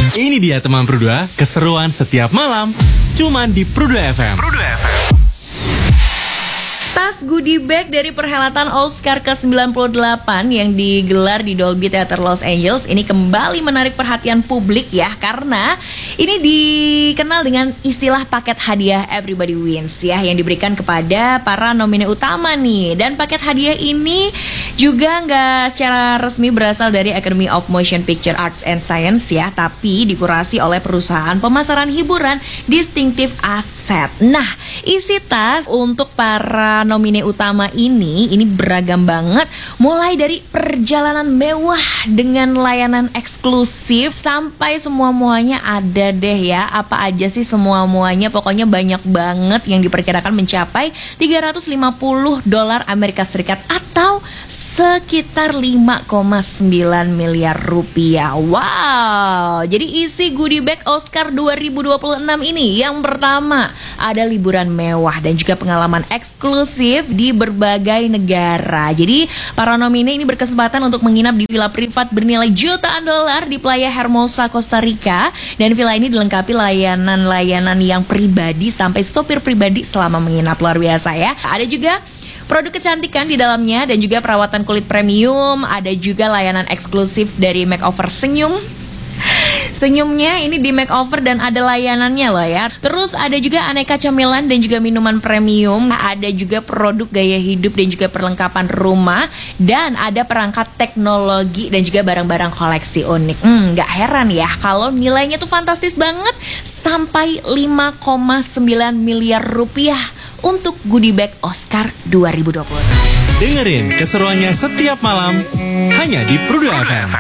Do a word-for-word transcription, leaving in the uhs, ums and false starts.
Ini dia teman Produa, keseruan setiap malam, cuman di Produa F M. Produa F M. Tas goodie bag dari perhelatan Oscar ke sembilan puluh delapan yang digelar di Dolby Theater Los Angeles ini kembali menarik perhatian publik ya, karena ini dikenal dengan istilah paket hadiah Everybody Wins ya, yang diberikan kepada para nomine utama nih. Dan paket hadiah ini juga nggak secara resmi berasal dari Academy of Motion Picture Arts and Science ya, tapi dikurasi oleh perusahaan pemasaran hiburan Distinctive Asset. Nah, isi tas untuk para nomine utama ini ini beragam banget, mulai dari perjalanan mewah dengan layanan eksklusif sampai semua-muanya ada deh ya. Apa aja sih semua-muanya, pokoknya banyak banget yang diperkirakan mencapai tiga ratus lima puluh dolar Amerika Serikat atau sekitar lima koma sembilan miliar rupiah. Wow. Jadi isi goodie bag Oscar dua ribu dua puluh enam ini yang pertama ada liburan mewah dan juga pengalaman eksklusif di berbagai negara. Jadi para nomine ini berkesempatan untuk menginap di villa privat bernilai jutaan dolar di Playa Hermosa, Costa Rica. Dan villa ini dilengkapi layanan-layanan yang pribadi sampai sopir pribadi selama menginap. Luar biasa ya. Ada juga produk kecantikan di dalamnya dan juga perawatan kulit premium. Ada juga layanan eksklusif dari makeover senyum. Senyumnya ini di makeover dan ada layanannya loh ya. Terus ada juga aneka camilan dan juga minuman premium. Ada juga produk gaya hidup dan juga perlengkapan rumah. Dan ada perangkat teknologi dan juga barang-barang koleksi unik. Hmm, gak heran ya kalau nilainya tuh fantastis banget, sampai lima koma sembilan miliar rupiah untuk goodie bag Oscar dua ribu dua puluh. Dengerin keseruannya setiap malam hanya di Produa F M.